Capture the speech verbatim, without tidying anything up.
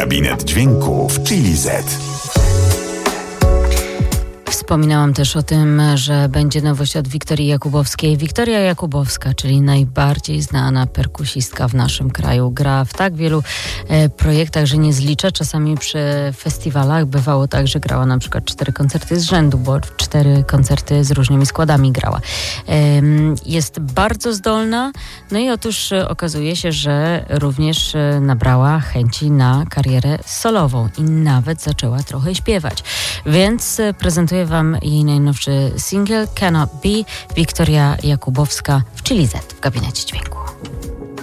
Gabinet Dźwięku w Chili Z. Wspominałam też o tym, że będzie nowość od Wiktorii Jakubowskiej. Wiktoria Jakubowska, czyli najbardziej znana perkusistka w naszym kraju, gra w tak wielu e, projektach, że nie zliczę. Czasami przy festiwalach bywało tak, że grała na przykład cztery koncerty z rzędu, bo cztery koncerty z różnymi składami grała. E, jest bardzo zdolna, no i otóż e, okazuje się, że również e, nabrała chęci na karierę solową i nawet zaczęła trochę śpiewać. Więc e, prezentuję Wam jej najnowszy singiel Cannot Be. Wiktoria Jakubowska w Chili Z w Gabinecie Dźwięku.